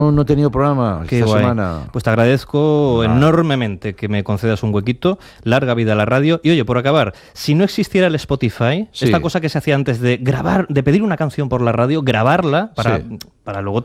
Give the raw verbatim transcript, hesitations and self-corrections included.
No, no he tenido programa Qué esta guay. semana. Pues te agradezco Ah. enormemente que me concedas un huequito. Larga vida a la radio. Y oye, por acabar, si no existiera el Spotify, Sí. esta cosa que se hacía antes de grabar, de pedir una canción por la radio, grabarla para, Sí. para luego